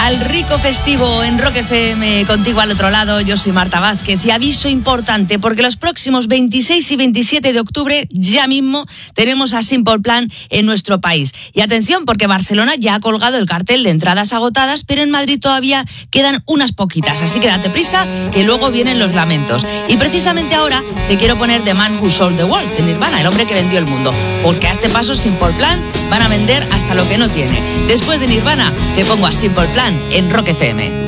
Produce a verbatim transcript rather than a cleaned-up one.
al rico festivo en Rock F M, contigo al otro lado. Yo soy Marta Vázquez y aviso importante porque los próximos veintiséis y veintisiete de octubre ya mismo tenemos a Simple Plan en nuestro país. Y atención, porque Barcelona ya ha colgado el cartel de entradas agotadas, pero en Madrid todavía quedan unas poquitas, así que date prisa que luego vienen los lamentos. Y precisamente ahora te quiero poner The Man Who Sold the World de Nirvana, el hombre que vendió el mundo, porque a este paso Simple Plan van a vender hasta lo que no tiene. Después de Nirvana te pongo a Simple Plan en Rock F M.